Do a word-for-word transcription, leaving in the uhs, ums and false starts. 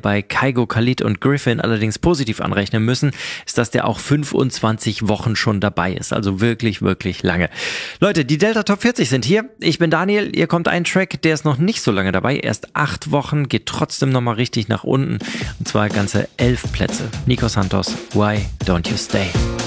bei Kygo, Khalid und Griffin allerdings positiv anrechnen müssen, ist, dass der auch fünfundzwanzig Wochen schon dabei ist. Also wirklich, wirklich lange. Leute, die Delta Top vierzig sind hier. Ich bin Daniel. Ihr kommt ein Track, der ist noch nicht so lange dabei. Erst acht Wochen, geht trotzdem nochmal richtig nach unten. Und zwar ganze elf Plätze. Nico Santos, Why Don't You Stay?